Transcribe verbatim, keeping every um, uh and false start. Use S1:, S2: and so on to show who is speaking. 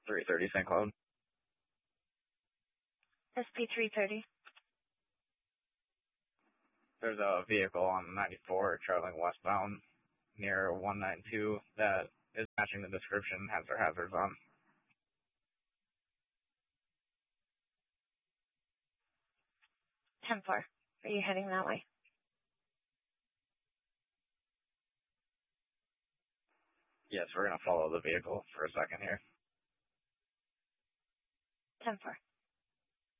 S1: three thirty Saint Cloud.
S2: S P three thirty.
S1: There's a vehicle on ninety-four traveling westbound near one ninety-two that is matching the description, has their hazards on.
S2: ten four. Are you heading that way?
S1: Yes, we're going to follow the vehicle for a second here.
S2: ten four.